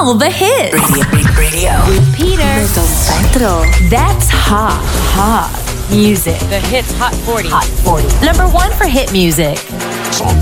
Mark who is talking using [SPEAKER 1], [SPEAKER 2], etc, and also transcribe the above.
[SPEAKER 1] all the hits.
[SPEAKER 2] Radio.
[SPEAKER 1] With Peter.
[SPEAKER 3] Centro.
[SPEAKER 1] That's hot music.
[SPEAKER 4] The Hits Hot 40.
[SPEAKER 1] Hot 40. Number 1 for hit music.